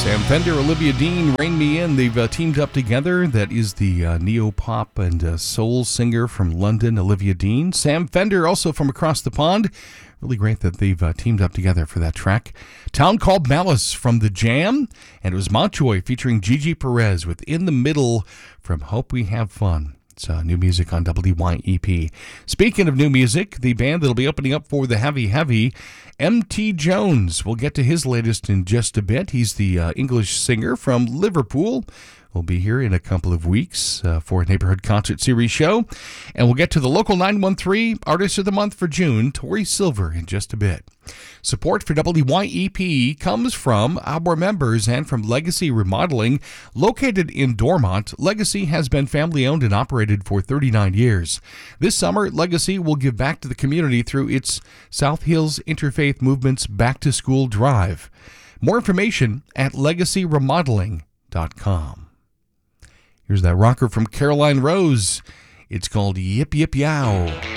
Sam Fender, Olivia Dean, Rain Me In. They've teamed up together. That is the neo-pop and soul singer from London, Olivia Dean. Sam Fender, also from across the pond. Really great that they've teamed up together for that track. Town Called Malice from The Jam. And it was Montjoy featuring Gigi Perez with In the Middle from Hope We Have Fun. It's new music on WYEP. Speaking of new music, the band that'll be opening up for the Heavy Heavy, M.T. Jones. We'll get to his latest in just a bit. He's the English singer from Liverpool. We'll be here in a couple of weeks for a Neighborhood Concert Series show. And we'll get to the Local 913 Artist of the Month for June, Tori Silver, in just a bit. Support for WYEP comes from our members and from Legacy Remodeling. Located in Dormont, Legacy has been family-owned and operated for 39 years. This summer, Legacy will give back to the community through its South Hills Interfaith Movement's Back to School Drive. More information at legacyremodeling.com. Here's that rocker from Caroline Rose. It's called Yip Yip Yow.